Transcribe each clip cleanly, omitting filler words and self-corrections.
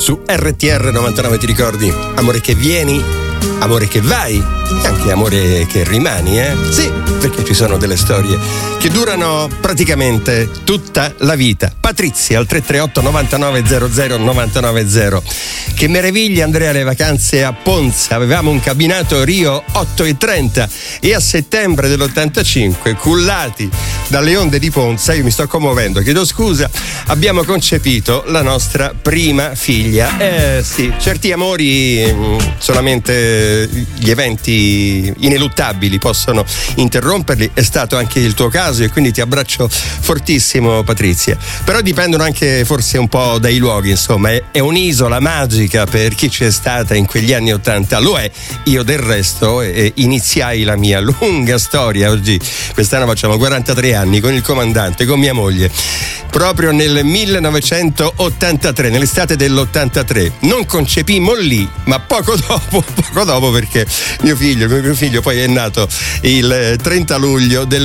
su RTR 99, ti ricordi? Amore che vieni, amore che vai e anche amore che rimani, Sì, perché ci sono delle storie che durano praticamente tutta la vita. Patrizia al 338 99 00 990. Che meraviglia, Andrea, le vacanze a Ponza. Avevamo un cabinato Rio 8:30 e a settembre dell'85, cullati dalle onde di Ponza, io mi sto commuovendo, chiedo scusa, abbiamo concepito la nostra prima figlia. Sì, certi amori solamente gli eventi ineluttabili possono interromperli, è stato anche il tuo caso e quindi ti abbraccio fortissimo, Patrizia. Però dipendono anche forse un po' dai luoghi, insomma, è un'isola magica per chi c'è stata in quegli anni '80, lo è. Io del resto iniziai la mia lunga storia, oggi quest'anno facciamo 43 anni con il comandante, con mia moglie, proprio nel 1983, nell'estate dell'83. Non concepimmo lì, ma poco dopo perché mio figlio poi è nato il 30 luglio del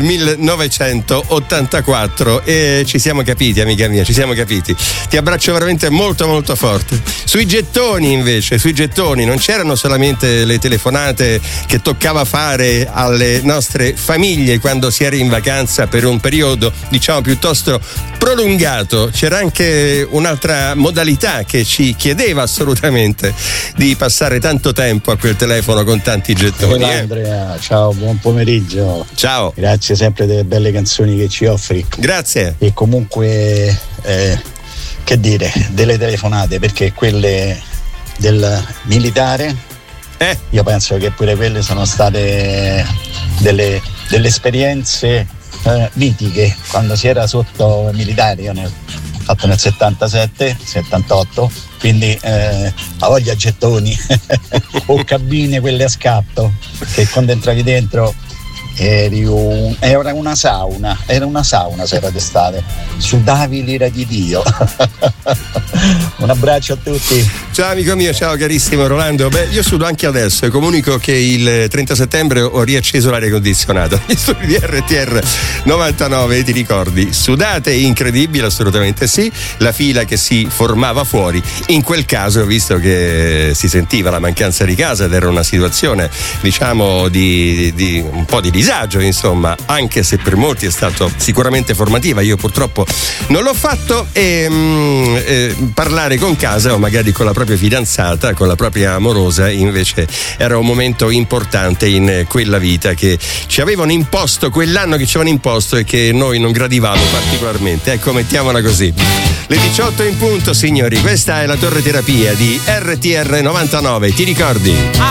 1984 e ci siamo capiti, amica mia, ci siamo capiti. Ti abbraccio veramente molto molto forte. Sui gettoni invece, non c'erano solamente le telefonate che toccava fare alle nostre famiglie quando si era in vacanza per un periodo diciamo piuttosto prolungato, c'era anche un'altra modalità che ci chiedeva assolutamente di passare tanto tempo a quel telefono con tanti gettoni. Andrea, ciao, buon pomeriggio. Ciao. Grazie sempre delle belle canzoni che ci offri. Grazie. E comunque che dire, delle telefonate, perché quelle del militare io penso che pure quelle sono state delle esperienze mitiche quando si era sotto militari. Io ne ho fatto nel 77, 78, quindi a voglia gettoni o cabine quelle a scatto che quando entravi dentro era una sauna se era d'estate, sudavi l'ira di Dio. Un abbraccio a tutti. Ciao amico mio, ciao carissimo Rolando. Io sudo anche adesso e comunico che il 30 settembre ho riacceso l'aria condizionata gli studi di RTR 99, ti ricordi? Sudate incredibili, assolutamente sì, la fila che si formava fuori, in quel caso visto che si sentiva la mancanza di casa ed era una situazione diciamo di un po' di disagio, insomma, anche se per molti è stato sicuramente formativa. Io purtroppo non l'ho fatto e parlare con casa o magari con la propria fidanzata, con la propria amorosa, invece era un momento importante in quella vita che ci avevano imposto, quell'anno che ci avevano imposto e che noi non gradivamo particolarmente, ecco, mettiamola così. Le 18 in punto, signori, questa è la torre terapia di RTR 99, ti ricordi?